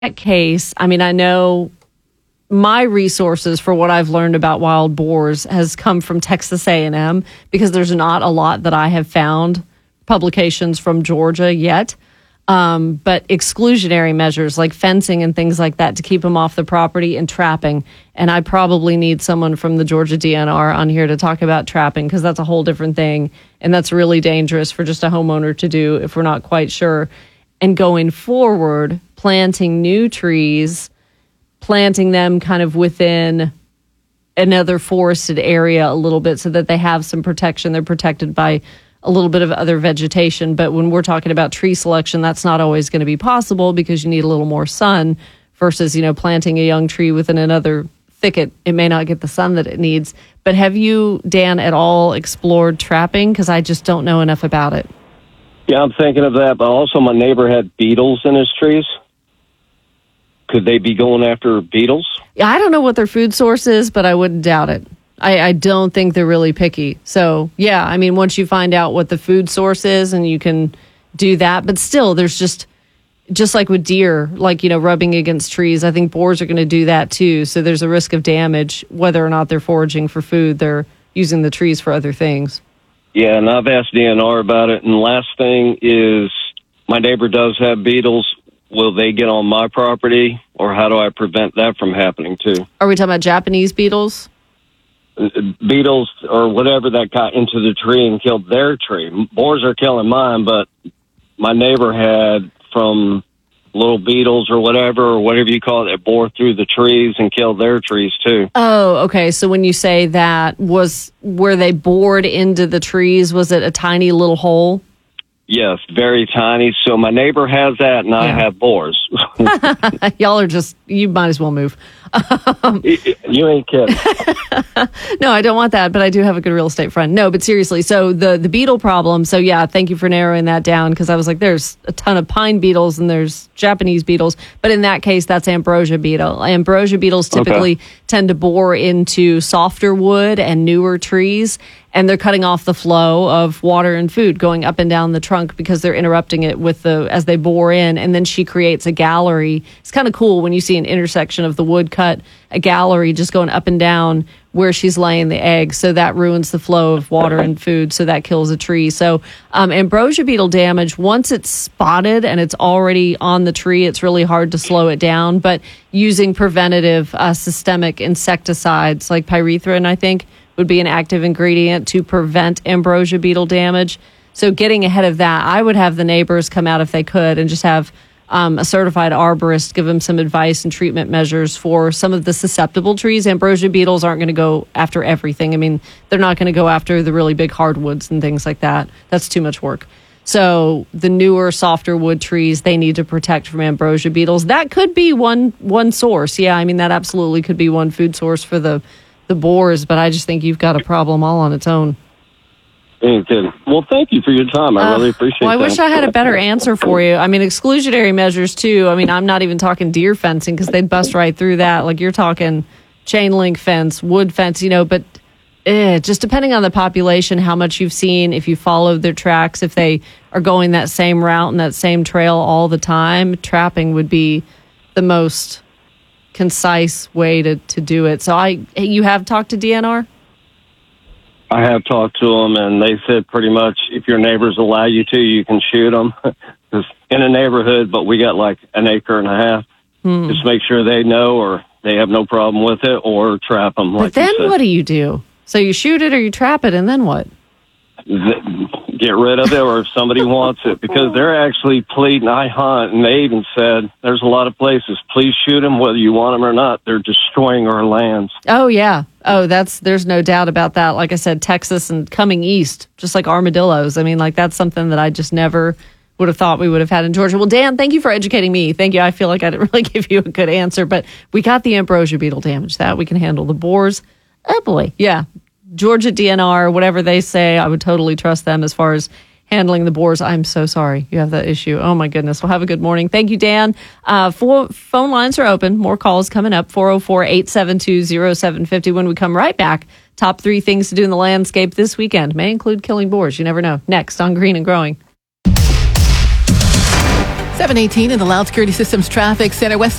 that case, I mean, I know my resources for what I've learned about wild boars has come from Texas A&M because there's not a lot that I have found publications from Georgia yet. But exclusionary measures like fencing and things like that to keep them off the property and trapping. And I probably need someone from the Georgia DNR on here to talk about trapping because that's a whole different thing. And that's really dangerous for just a homeowner to do if we're not quite sure. And going forward, planting new trees, planting them kind of within another forested area a little bit so that they have some protection. They're protected by a little bit of other vegetation. But when we're talking about tree selection, that's not always going to be possible because you need a little more sun versus, planting a young tree within another thicket. It may not get the sun that it needs. But have you, Dan, at all explored trapping? Because I just don't know enough about it. Yeah, I'm thinking of that. But also my neighbor had beetles in his trees. Could they be going after beetles? Yeah, I don't know what their food source is, but I wouldn't doubt it. I don't think they're really picky. So, yeah, I mean, once you find out what the food source is and you can do that, but still, there's just like with deer, rubbing against trees, I think boars are going to do that too. So there's a risk of damage, whether or not they're foraging for food, they're using the trees for other things. Yeah, and I've asked DNR about it. And the last thing is my neighbor does have beetles. Will they get on my property, or how do I prevent that from happening too? Are we talking about Japanese beetles? Beetles or whatever that got into the tree and killed their tree. Boars are killing mine, but my neighbor had from little beetles or whatever you call it, that bore through the trees and killed their trees too. Oh, okay. So when you say that, was where they bored into the trees, was it a tiny little hole? Yes, very tiny. So my neighbor has that, and I have boars. Y'all are you might as well move. You ain't kidding. No, I don't want that, but I do have a good real estate friend. No, but seriously, so the beetle problem, so yeah, thank you for narrowing that down, because I was like, there's a ton of pine beetles and there's Japanese beetles, but in that case, that's ambrosia beetle. Ambrosia beetles typically tend to bore into softer wood and newer trees, and they're cutting off the flow of water and food going up and down the trunk because they're interrupting it as they bore in, and then she creates a gallery. It's kind of cool when you see an intersection of the wood cut, a gallery just going up and down where she's laying the eggs. So that ruins the flow of water and food. So that kills a tree. So ambrosia beetle damage, once it's spotted and it's already on the tree, it's really hard to slow it down. But using preventative systemic insecticides like pyrethrin, I think, would be an active ingredient to prevent ambrosia beetle damage. So getting ahead of that, I would have the neighbors come out if they could and just have a certified arborist give them some advice and treatment measures for some of the susceptible trees. Ambrosia beetles aren't going to go after everything. I mean, they're not going to go after the really big hardwoods and things like that. That's too much work. So the newer, softer wood trees, they need to protect from ambrosia beetles. That could be one source. Yeah, I mean, that absolutely could be one food source for the boars, but I just think you've got a problem all on its own. Well, thank you for your time. I really appreciate that. I wish I had a better answer for you. I mean, exclusionary measures, too. I mean, I'm not even talking deer fencing because they'd bust right through that. Like, you're talking chain link fence, wood fence, but just depending on the population, how much you've seen, if you followed their tracks, if they are going that same route and that same trail all the time, trapping would be the most concise way to do it. So you have talked to DNR? I have talked to them, and they said pretty much if your neighbors allow you to, you can shoot them. Because in a neighborhood, but we got like an acre and a half. Just make sure they know or they have no problem with it, or trap them. But then what do you do? So you shoot it or you trap it, and then what? Get rid of it, or if somebody wants it, because they're actually pleading. I hunt, and they even said there's a lot of places. Please shoot them, whether you want them or not. They're destroying our lands. Oh yeah. Oh, there's no doubt about that. Like I said, Texas and coming east, just like armadillos. I mean, like that's something that I just never would have thought we would have had in Georgia. Well, Dan, thank you for educating me. Thank you. I feel like I didn't really give you a good answer, but we got the ambrosia beetle damage. That we can handle. The boars. Oh boy, yeah. Georgia DNR, whatever they say, I would totally trust them as far as handling the boars. I'm so sorry you have that issue. Oh, my goodness. Well, have a good morning. Thank you, Dan. Phone lines are open. More calls coming up. 404-872-0750. When we come right back, top 3 things to do in the landscape this weekend. May include killing boars. You never know. Next on Green and Growing. 718 in the Loud Security Systems Traffic Center. West